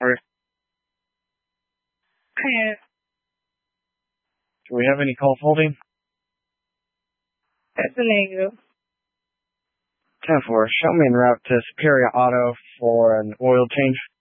Or Hiya. do we have any calls holding? That's a negative. 10-4, show me en route to Superior Auto for an oil change.